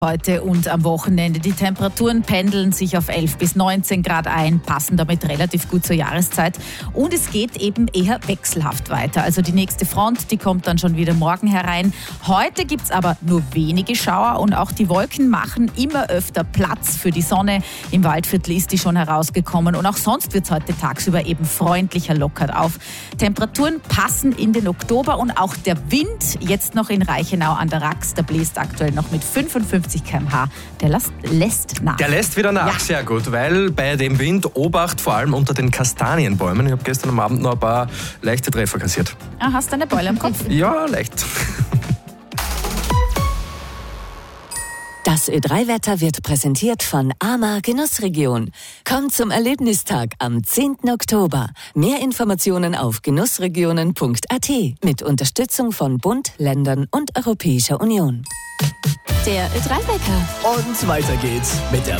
Heute und am Wochenende. Die Temperaturen pendeln sich auf 11 bis 19 Grad ein, passen damit relativ gut zur Jahreszeit. Und es geht eben eher wechselhaft weiter. Also die nächste Front, die kommt dann schon wieder morgen herein. Heute gibt es aber nur wenige Schauer und auch die Wolken machen immer öfter Platz für die Sonne. Im Waldviertel ist die schon herausgekommen und auch sonst wird es heute tagsüber eben freundlicher lockert auf. Temperaturen passen in den Oktober und auch der Wind, jetzt noch in Reichenau an der Rax, der bläst aktuell noch mit 55 km/h. Der lässt nach. Der lässt wieder nach, ja. Sehr gut, weil bei dem Wind Obacht vor allem unter den Kastanienbäumen. Ich habe gestern am Abend noch ein paar leichte Treffer kassiert. Ah, hast du eine Beule am Kopf? Ja, leicht. Das Ö3-Wetter wird präsentiert von AMA Genussregion. Kommt zum Erlebnistag am 10. Oktober. Mehr Informationen auf genussregionen.at mit Unterstützung von Bund, Ländern und Europäischer Union. Der Ö3-Wecker. Und weiter geht's mit der